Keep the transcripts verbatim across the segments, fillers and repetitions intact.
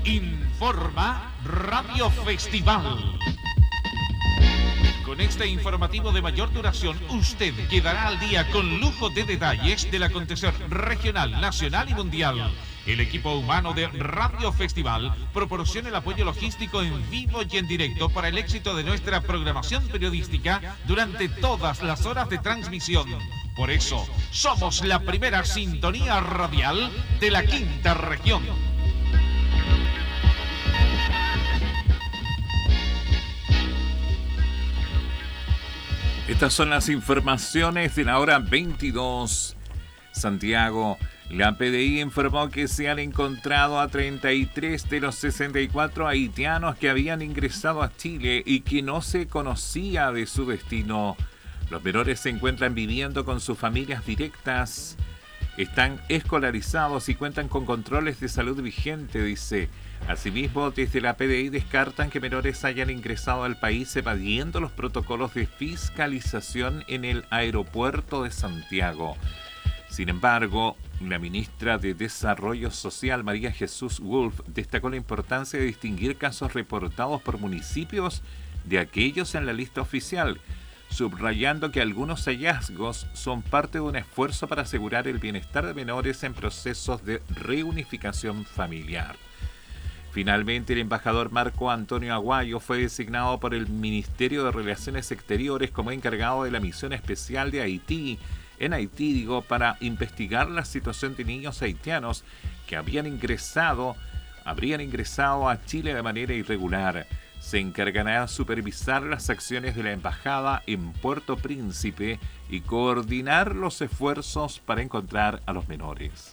Informa Radio Festival. Con este informativo de mayor duración, usted quedará al día con lujo de detalles del acontecer regional, nacional y mundial. El equipo humano de Radio Festival proporciona el apoyo logístico en vivo y en directo para el éxito de nuestra programación periodística durante todas las horas de transmisión. Por eso, somos la primera sintonía radial de la quinta región. Estas son las informaciones de la hora veintidós. Santiago. La P D I informó que se han encontrado a treinta y tres de los sesenta y cuatro haitianos que habían ingresado a Chile y que no se conocía de su destino. Los menores se encuentran viviendo con sus familias directas, están escolarizados y cuentan con controles de salud vigente, dice. Asimismo, desde la P D I descartan que menores hayan ingresado al país evadiendo los protocolos de fiscalización en el aeropuerto de Santiago. Sin embargo, la ministra de Desarrollo Social, María Jesús Wolf, destacó la importancia de distinguir casos reportados por municipios de aquellos en la lista oficial, subrayando que algunos hallazgos son parte de un esfuerzo para asegurar el bienestar de menores en procesos de reunificación familiar. Finalmente, el embajador Marco Antonio Aguayo fue designado por el Ministerio de Relaciones Exteriores como encargado de la misión especial de Haití, en Haití, digo, para investigar la situación de niños haitianos que habían ingresado, habrían ingresado a Chile de manera irregular. Se encargará de supervisar las acciones de la embajada en Puerto Príncipe y coordinar los esfuerzos para encontrar a los menores.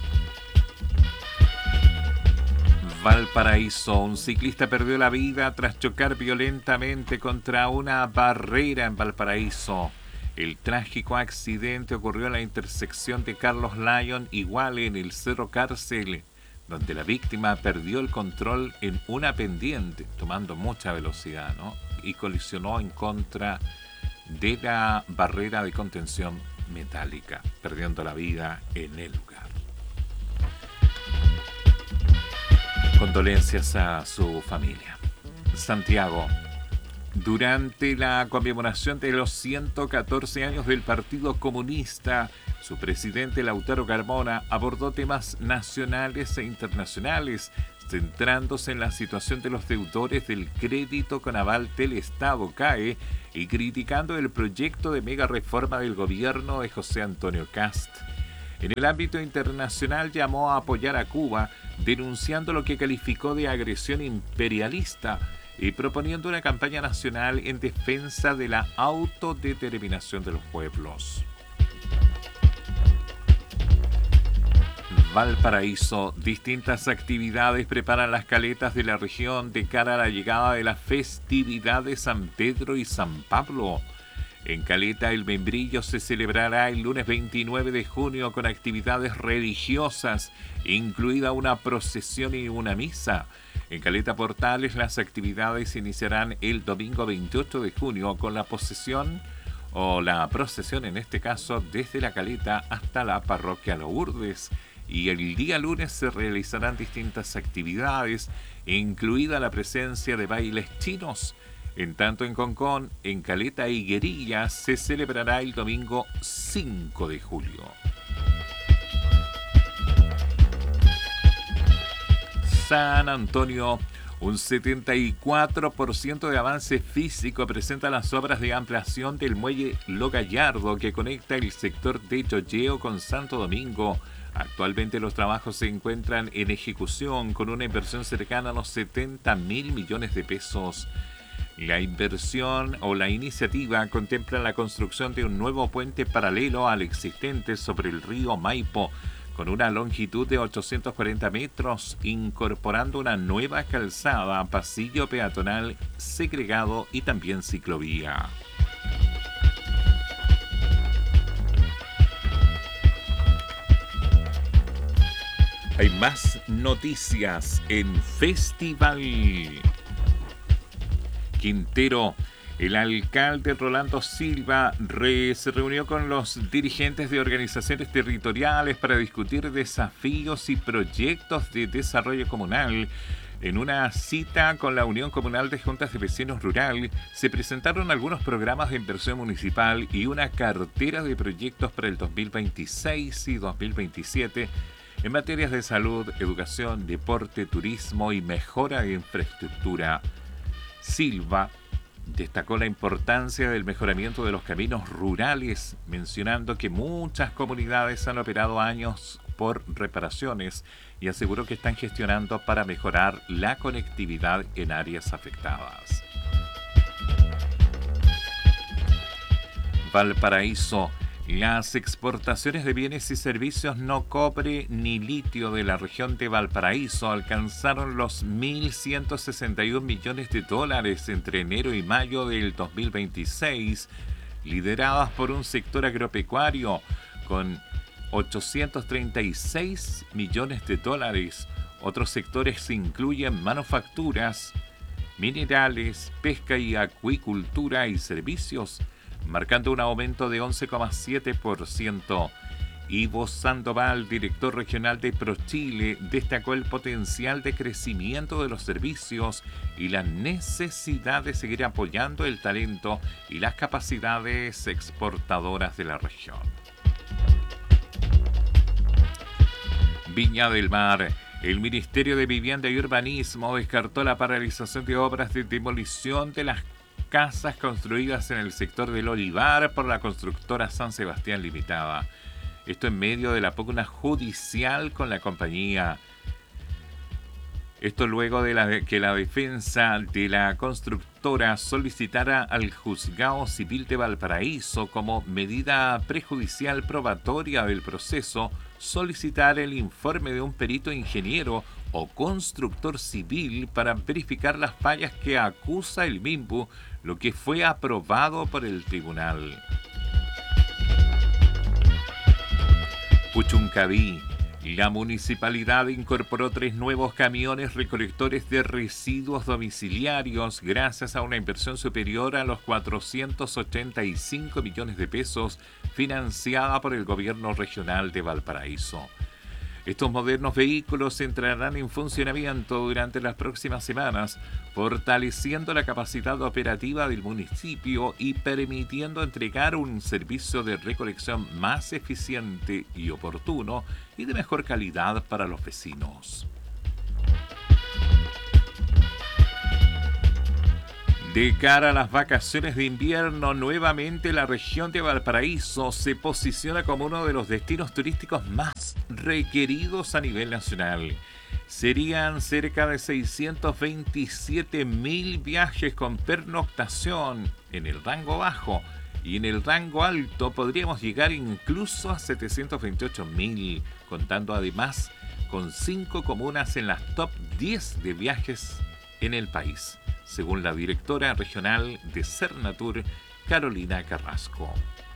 Valparaíso. Un ciclista perdió la vida tras chocar violentamente contra una barrera en Valparaíso. El trágico accidente ocurrió en la intersección de Carlos Lyon y Guale en el Cerro Cárcel, donde la víctima perdió el control en una pendiente, tomando mucha velocidad, ¿no? Y colisionó en contra de la barrera de contención metálica, perdiendo la vida en el lugar. Condolencias a su familia. Santiago. Durante la conmemoración de los ciento catorce años del Partido Comunista, su presidente Lautaro Carmona abordó temas nacionales e internacionales, centrándose en la situación de los deudores del crédito con aval del Estado, C A E, y criticando el proyecto de mega reforma del gobierno de José Antonio Kast. En el ámbito internacional llamó a apoyar a Cuba, denunciando lo que calificó de agresión imperialista y proponiendo una campaña nacional en defensa de la autodeterminación de los pueblos. Valparaíso. Distintas actividades preparan las caletas de la región de cara a la llegada de la festividad de San Pedro y San Pablo. En Caleta, el membrillo se celebrará el lunes veintinueve de junio con actividades religiosas, incluida una procesión y una misa. En Caleta Portales, las actividades iniciarán el domingo veintiocho de junio con la procesión, o la procesión en este caso, desde la Caleta hasta la parroquia Lourdes. Y el día lunes se realizarán distintas actividades, incluida la presencia de bailes chinos. En tanto, en Concón, en Caleta y Higuerilla se celebrará el domingo cinco de julio. San Antonio. Un setenta y cuatro por ciento de avance físico presenta las obras de ampliación del muelle Lo Gallardo que conecta el sector de Cholleo con Santo Domingo. Actualmente los trabajos se encuentran en ejecución con una inversión cercana a los setenta mil millones de pesos. La inversión o la iniciativa contempla la construcción de un nuevo puente paralelo al existente sobre el río Maipo, con una longitud de ochocientos cuarenta metros, incorporando una nueva calzada, pasillo peatonal segregado y también ciclovía. Hay más noticias en Festival. Quintero. El alcalde Rolando Silva re, se reunió con los dirigentes de organizaciones territoriales para discutir desafíos y proyectos de desarrollo comunal. En una cita con la Unión Comunal de Juntas de Vecinos Rural, se presentaron algunos programas de inversión municipal y una cartera de proyectos para el dos mil veintiséis y dos mil veintisiete en materias de salud, educación, deporte, turismo y mejora de infraestructura. Silva destacó la importancia del mejoramiento de los caminos rurales, mencionando que muchas comunidades han operado años por reparaciones y aseguró que están gestionando para mejorar la conectividad en áreas afectadas. Valparaíso. Las exportaciones de bienes y servicios no cobre ni litio de la región de Valparaíso alcanzaron los mil ciento sesenta y un millones de dólares entre enero y mayo del dos mil veintiséis, lideradas por un sector agropecuario con ochocientos treinta y seis millones de dólares. Otros sectores incluyen manufacturas, minerales, pesca y acuicultura y servicios, marcando un aumento de once coma siete por ciento. Ivo Sandoval, director regional de ProChile, destacó el potencial de crecimiento de los servicios y la necesidad de seguir apoyando el talento y las capacidades exportadoras de la región. Viña del Mar. El Ministerio de Vivienda y Urbanismo descartó la paralización de obras de demolición de las casas construidas en el sector del Olivar por la constructora San Sebastián Limitada. Esto en medio de la pugna judicial con la compañía. Esto luego de la, que la defensa de la constructora solicitara al Juzgado Civil de Valparaíso como medida prejudicial probatoria del proceso solicitar el informe de un perito ingeniero o constructor civil para verificar las fallas que acusa el MIMBU, lo que fue aprobado por el tribunal. Puchuncaví. La municipalidad incorporó tres nuevos camiones recolectores de residuos domiciliarios gracias a una inversión superior a los cuatrocientos ochenta y cinco millones de pesos financiada por el gobierno regional de Valparaíso. Estos modernos vehículos entrarán en funcionamiento durante las próximas semanas, fortaleciendo la capacidad operativa del municipio y permitiendo entregar un servicio de recolección más eficiente y oportuno y de mejor calidad para los vecinos. De cara a las vacaciones de invierno, nuevamente la región de Valparaíso se posiciona como uno de los destinos turísticos más requeridos a nivel nacional. Serían cerca de seiscientos veintisiete mil viajes con pernoctación en el rango bajo, y en el rango alto podríamos llegar incluso a setecientos veintiocho mil, contando además con cinco comunas en las top diez de viajes en el país, según la directora regional de Cernatur, Carolina Carrasco.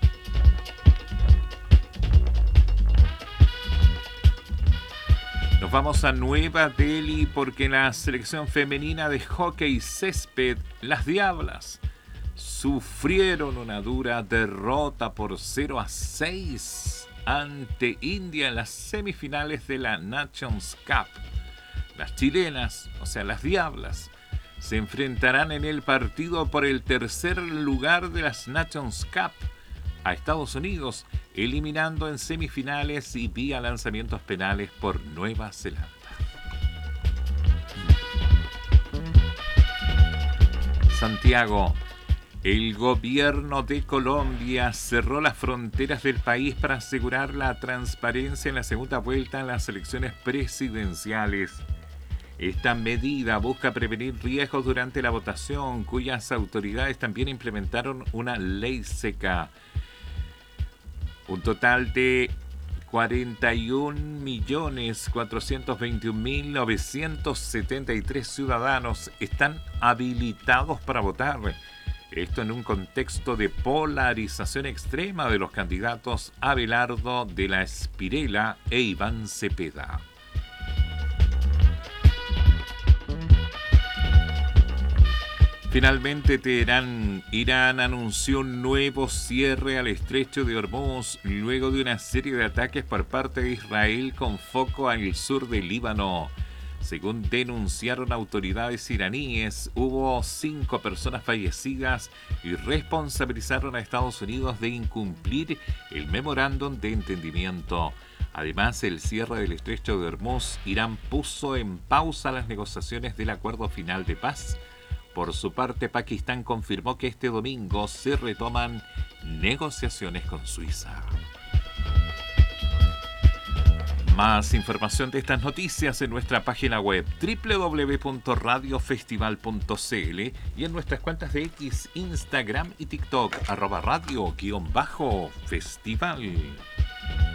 Nos vamos a Nueva Delhi porque la selección femenina de hockey césped, las Diablas, sufrieron una dura derrota por cero a seis ante India en las semifinales de la Nations Cup. Las chilenas, o sea, las Diablas, se enfrentarán en el partido por el tercer lugar de las Nations Cup a Estados Unidos, eliminando en semifinales y vía lanzamientos penales por Nueva Zelanda. Santiago. El gobierno de Colombia cerró las fronteras del país para asegurar la transparencia en la segunda vuelta en las elecciones presidenciales. Esta medida busca prevenir riesgos durante la votación, cuyas autoridades también implementaron una ley seca. Un total de cuarenta y un millones cuatrocientos veintiún mil novecientos setenta y tres ciudadanos están habilitados para votar. Esto en un contexto de polarización extrema de los candidatos Abelardo de la Espirela e Iván Cepeda. Finalmente, Teherán, Irán anunció un nuevo cierre al estrecho de Hormuz luego de una serie de ataques por parte de Israel con foco al sur del Líbano. Según denunciaron autoridades iraníes, hubo cinco personas fallecidas y responsabilizaron a Estados Unidos de incumplir el memorándum de entendimiento. Además, el cierre del estrecho de Hormuz, Irán puso en pausa las negociaciones del acuerdo final de paz. Por su parte, Pakistán confirmó que este domingo se retoman negociaciones con Suiza. Más información de estas noticias en nuestra página web doble u doble u doble u punto radio festival punto c l y en nuestras cuentas de X, Instagram y TikTok, arroba radio guión bajo festival.